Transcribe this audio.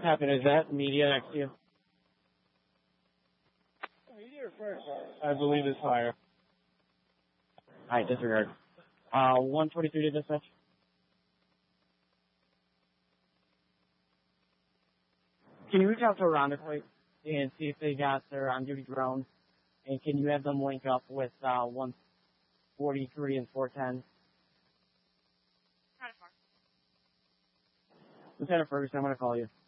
Happen, is that media next to you? Media or fire? I believe it's fire. Alright, disregard. 143 to dispatch. Can you reach out to Irondequoit and see if they got their on-duty drone? And can you have them link up with 143 and 410? Lieutenant Ferguson, I'm going to call you.